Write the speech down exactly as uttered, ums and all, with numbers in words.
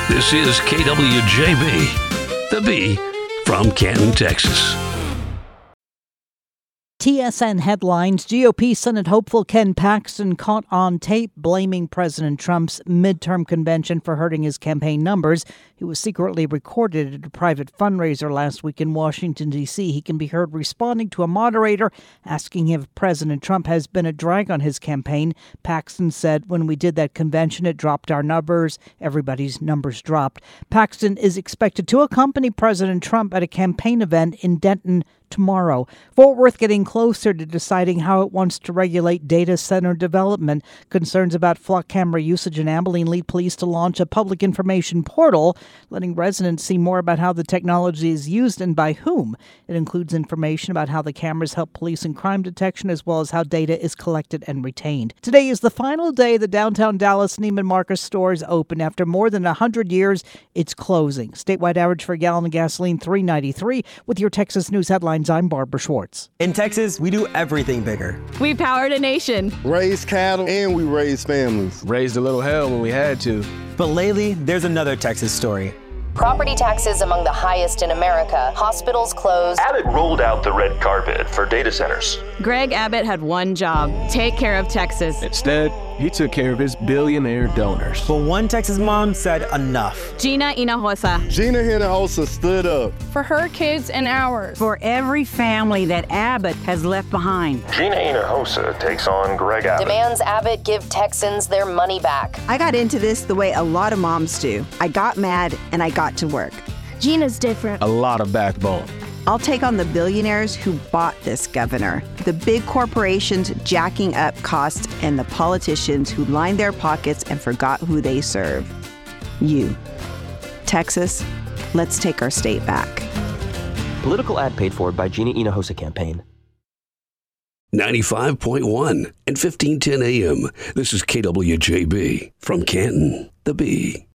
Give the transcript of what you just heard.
This is K W J B, the B from Canton, Texas. T S N headlines. G O P Senate hopeful Ken Paxton caught on tape blaming President Trump's midterm convention for hurting his campaign numbers. He was secretly recorded at a private fundraiser last week in Washington, D C. He can be heard responding to a moderator asking if President Trump has been a drag on his campaign. Paxton said, "When we did that convention, it dropped our numbers. Everybody's numbers dropped." Paxton is expected to accompany President Trump at a campaign event in Denton tomorrow. Fort Worth getting closer to deciding how it wants to regulate data center development. Concerns about flock camera usage in Abilene lead police to launch a public information portal, letting residents see more about how the technology is used and by whom. It includes information about how the cameras help police in crime detection, as well as how data is collected and retained. Today is the final day the downtown Dallas Neiman Marcus store is open. After more than one hundred years, it's closing. Statewide average for a gallon of gasoline, three ninety-three. With your Texas News headlines, I'm Barbara Schwartz. In Texas, we do everything bigger. We powered a nation. Raised cattle and we raised families. Raised a little hell when we had to. But lately, there's another Texas story. Property taxes among the highest in America. Hospitals closed. Abbott rolled out the red carpet for data centers. Greg Abbott had one job: take care of Texas. Instead, he took care of his billionaire donors. But one Texas mom said enough. Gina Hinojosa. Gina Hinojosa stood up. For her kids and ours. For every family that Abbott has left behind. Gina Hinojosa takes on Greg Abbott. Demands Abbott give Texans their money back. I got into this the way a lot of moms do. I got mad and I got to work. Gina's different. A lot of backbone. I'll take on the billionaires who bought this governor, the big corporations jacking up costs, and the politicians who lined their pockets and forgot who they serve. You. Texas, let's take our state back. Political ad paid for by Gina Hinojosa campaign. ninety-five point one and fifteen ten A M. This is K W J B from Canton, the B.